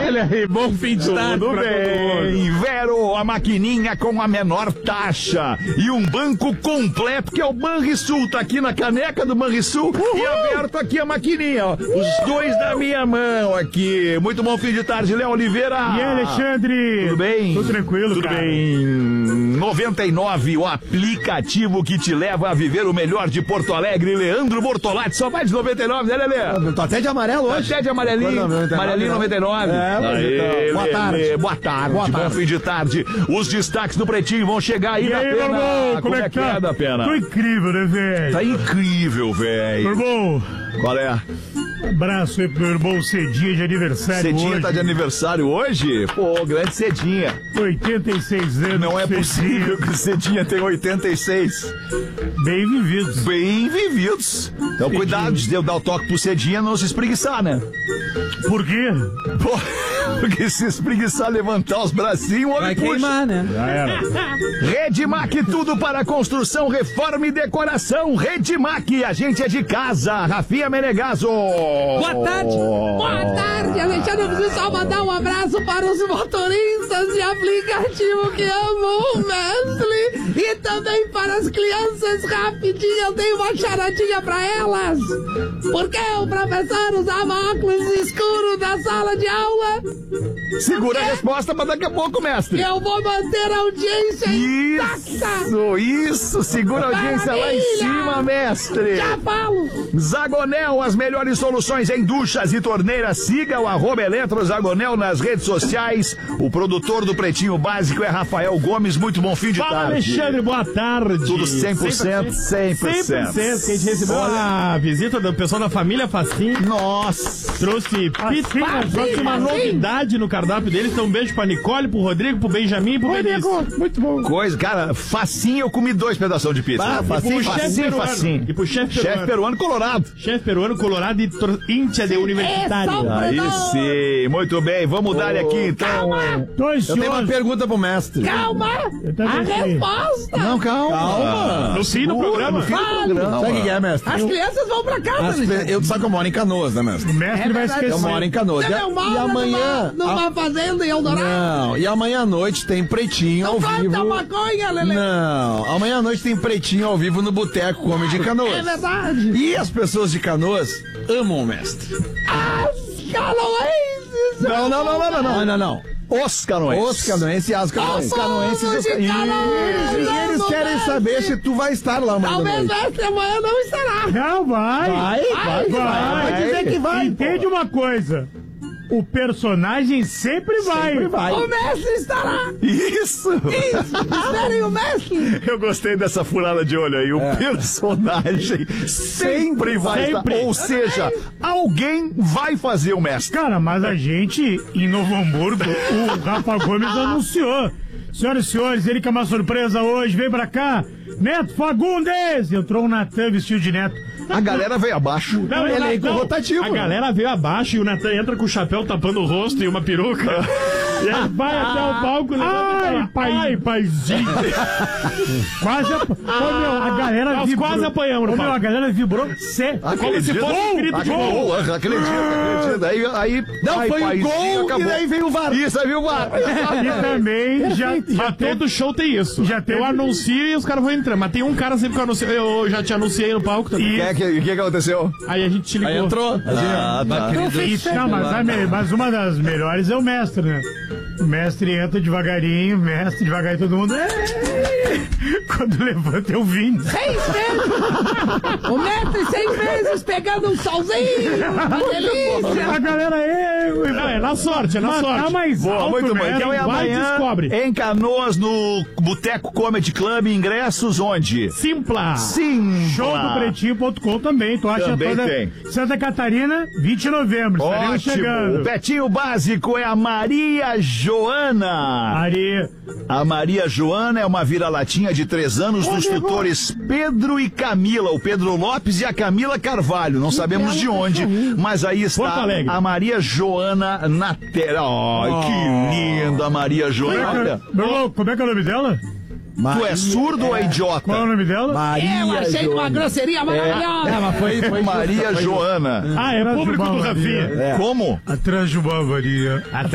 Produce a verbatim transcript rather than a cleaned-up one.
Olha aí, bom fim de tarde. Tudo bem. Vero, a maquininha com a menor taxa. E um banco completo, que é o Banrisul. Tá aqui na caneca do Banrisul. Uhul. E aberto aqui a maquininha, ó. Os dois na minha mão aqui. Muito bom fim de tarde, Léo Oliveira. E aí, Alexandre? Tudo bem? Tudo tranquilo, Tudo cara. bem. noventa e nove, o aplicativo que te leva a viver o melhor de Porto Alegre. Leandro Bortolatti, só vai de noventa e nove, né, Lelê? Tô até de amarelo hoje. Até de amarelinho. Amarelinho noventa e nove. É, mas Aê, então, boa Lelê, tarde. Boa tarde. Boa Bom tarde. fim de tarde. Os destaques do Pretinho vão chegar aí E na aí, pena. meu irmão, Como é que é da pena? Tô incrível, né, velho? Tá incrível, Meu velho. irmão, Qual é? abraço aí pro meu irmão Cedinha de aniversário Cedinha hoje. tá de aniversário hoje? Pô, grande Cedinha. oitenta e seis anos. Não é Cedinha. possível que Cedinha tenha oitenta e seis. Bem vividos. Bem vividos. Então, Cedinha. cuidado de eu dar o toque pro Cedinha não se espreguiçar, né? Por quê? Pô, porque se espreguiçar, levantar os bracinhos, o homem Vai puxa. queimar, né? Já era. Redmac, tudo para construção, reforma e decoração. Redmac, a gente é de casa. Rafinha Menegaso. Boa tarde. Boa tarde, Alexandre. Eu preciso só mandar um abraço para os motoristas de aplicativo que amam o mestre e também para as crianças. Rapidinho, eu dei uma charadinha para elas. Porque o professor usava óculos escuros na sala de aula. Segura a resposta para daqui a pouco, mestre. Eu vou manter a audiência intacta. Isso, isso. Segura a audiência lá em Maravilha. cima, mestre. Já falo. Zagonel, as melhores soluções em duchas e torneiras. Siga o arroba Eletrozagonel nas redes sociais. O produtor do Pretinho Básico é Rafael Gomes. Muito bom fim de Fala, tarde. Alexandre, boa tarde. Tudo cem por cento, cem por cento. cem por cento que a gente recebeu a visita do pessoal da família Facim. Nossa. Trouxe pizza, Facim, trouxe uma Facim. novidade no cardápio deles. Então um beijo pra Nicole, pro Rodrigo, pro Benjamin e pro Benício. Muito bom. Coisa, cara, facinho eu comi dois pedaços de pizza. Ah, facinho, e pro chefe facinho, peruano. facinho. E pro chefe Chefe peruano. peruano colorado. Chefe peruano, colorado e tro- íntia de universitário. Essa- Aí sim, muito bem, vamos dar aqui então. Tô Eu tenho uma ansioso. pergunta pro mestre. Calma. também A sei. resposta. Não, calma. Calma. No fim do programa. Fale. Sabe o que que é, mestre? As crianças vão pra casa, As Alexandre. pe- Eu sabe que eu moro em Canoas, né, mestre? O mestre É vai verdade. Eu esquecer. moro em Canoas. Você E, a- não mora e amanhã... numa, numa a- fazenda em Eldorado? Não, e amanhã à noite tem Pretinho ao Não vivo. planta maconha, Lelê. Não, amanhã à noite tem Pretinho ao vivo no Boteco Comedy de É Canoas. verdade. E as pessoas de Canoas amam o mestre. As canoenses. Não, não, não, não, não, não, não, não. Os canoenses. Os canoenses e as canoenses. Os canoenses e os de Canoas. Eles, eles Não, querem não, saber se tu vai estar lá amanhã à Talvez noite. mestre amanhã não estará. Não, vai. Vai, vai, vai. Vai dizer que vai. Entende uma coisa. O personagem sempre vai. Sempre vai. O mestre estará. Isso. Isso. Esperem o mestre. Eu gostei dessa furada de olho aí. O personagem sempre vai Sempre. estar. Ou seja, alguém vai fazer o mestre. Cara, mas a gente, em Novo Hamburgo, o Rafa Gomes anunciou. Senhoras e senhores, ele que é uma surpresa hoje, vem pra cá. Neto Fagundes! Entrou o Natan vestido de Neto. A galera veio abaixo. Não, Ele não, é não. rotativo. A galera veio abaixo e o Natan entra com o chapéu tapando o rosto e uma peruca. E aí vai até o palco levanta e Ai, fala, pai. Ai, paizinho. Quase. ap- Ô, meu, a galera Nós vibrou. quase apanhamos no Ô, meu, palco. a galera vibrou. Cê... Como se fosse um grito de Aquele- gol. Acredito, acredito. Aí, aí, Não, ai, foi o paizinho, gol acabou. e daí veio o V A R. Isso, aí viu o V A R. E também já, já Mas teve... todo show tem isso. Já teve- Eu anuncio e os caras vão entrando. Mas tem um cara sempre que eu anuncio. Eu já te anunciei no palco também. O que, é que, o que que aconteceu? Aí a gente te ligou. Aí entrou. Ah, tá. Isso, não, mas, a me- mas uma das melhores é o mestre, né? O mestre entra devagarinho, mestre devagarinho, todo mundo. "Ei!" Quando levanta eu vim. Seis meses. O mestre seis meses pegando um solzinho. Uma delícia. A galera, eu. Não, é na sorte, é na Mas sorte. tá mais Boa, alto, muito bom. mestre. Então é vai e amanhã descobre. em Canoas, no Boteco Comedy Club. Ingressos onde? Simpla. Sim. Show do pretinho ponto com também. Tu acha Também toda tem. Santa Catarina, vinte de novembro. Estaremos Ótimo. chegando. O Pretinho Básico é a Maria Joana. Ari, A Maria Joana é uma vira-latinha de três anos dos tutores Pedro e Camila. O Pedro Lopes e a Camila Carvalho. Não sabemos de onde, mas aí Porto está Alegre. a Maria Joana na tela. Ai, que linda a Maria Joana. Olha, meu irmão, como é que é o nome dela? tu é surdo ou é idiota? Qual é o nome dela? Eu achei uma grosseria maravilhosa. É, mas foi, foi Maria Joana. Ah, é público do Rafinha. Como? Atrás de uma Maria.